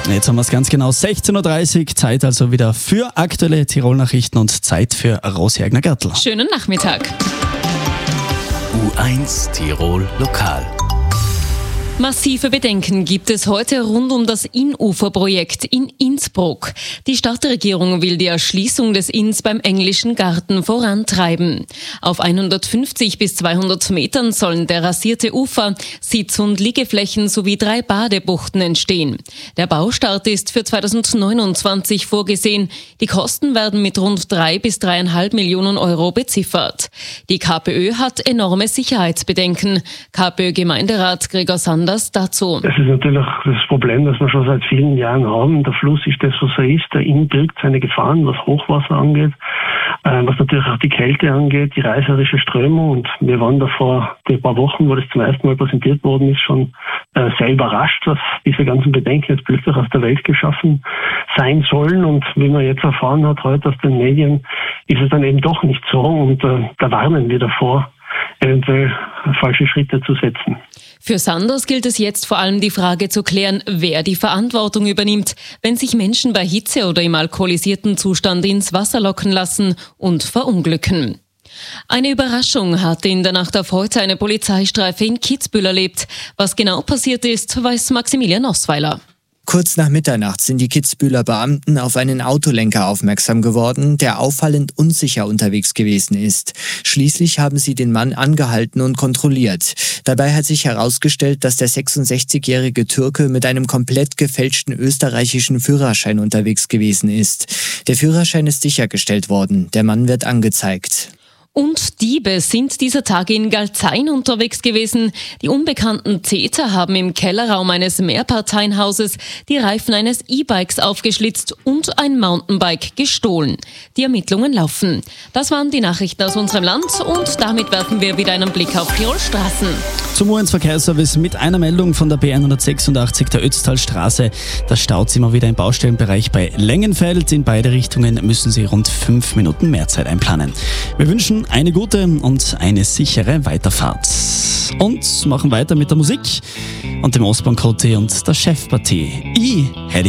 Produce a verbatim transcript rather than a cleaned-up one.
Jetzt haben wir es ganz genau, sechzehn Uhr dreißig, Zeit also wieder für aktuelle Tirol-Nachrichten und Zeit für Rosi Egner-Gertl. Schönen Nachmittag. U eins Tirol Lokal. Massive Bedenken gibt es heute rund um das Innufer-Projekt in Innsbruck. Die Stadtregierung will die Erschließung des Inns beim Englischen Garten vorantreiben. Auf hundertfünfzig bis zweihundert Metern sollen terrassierte Ufer, Sitz- und Liegeflächen sowie drei Badebuchten entstehen. Der Baustart ist für zweitausendneunundzwanzig vorgesehen. Die Kosten werden mit rund drei bis dreieinhalb Millionen Euro beziffert. Die KPÖ hat enorme Sicherheitsbedenken. KPÖ-Gemeinderat Gregor Sanders dazu. Das ist natürlich das Problem, das wir schon seit vielen Jahren haben. Der Fluss ist das, was er ist. Der Inn birgt seine Gefahren, was Hochwasser angeht, äh, was natürlich auch die Kälte angeht, die reißerische Strömung. Und wir waren da vor ein paar Wochen, wo das zum ersten Mal präsentiert worden ist, schon äh, sehr überrascht, dass diese ganzen Bedenken jetzt plötzlich aus der Welt geschaffen sein sollen. Und wie man jetzt erfahren hat heute aus den Medien, ist es dann eben doch nicht so. Und äh, da warnen wir davor, eventuell falsche Schritte zu setzen. Für Sanders gilt es jetzt vor allem die Frage zu klären, wer die Verantwortung übernimmt, wenn sich Menschen bei Hitze oder im alkoholisierten Zustand ins Wasser locken lassen und verunglücken. Eine Überraschung hatte in der Nacht auf heute eine Polizeistreife in Kitzbühel erlebt. Was genau passiert ist, weiß Maximilian Osweiler. Kurz nach Mitternacht sind die Kitzbüheler Beamten auf einen Autolenker aufmerksam geworden, der auffallend unsicher unterwegs gewesen ist. Schließlich haben sie den Mann angehalten und kontrolliert. Dabei hat sich herausgestellt, dass der sechsundsechzigjährige Türke mit einem komplett gefälschten österreichischen Führerschein unterwegs gewesen ist. Der Führerschein ist sichergestellt worden. Der Mann wird angezeigt. Und Diebe sind dieser Tage in Galzein unterwegs gewesen. Die unbekannten Täter haben im Kellerraum eines Mehrparteienhauses die Reifen eines E-Bikes aufgeschlitzt und ein Mountainbike gestohlen. Die Ermittlungen laufen. Das waren die Nachrichten aus unserem Land und damit werfen wir wieder einen Blick auf Tirol Straßen. Zum U eins Verkehrsservice mit einer Meldung von der B hundertsechsundachtzig der Ötztalstraße. Da staut immer wieder im Baustellenbereich bei Lengenfeld. In beide Richtungen müssen Sie rund fünf Minuten mehr Zeit einplanen. Wir wünschen eine gute und eine sichere Weiterfahrt. Und machen weiter mit der Musik und dem Ostbahn-Kotti und der Chefpartie. Ich hätte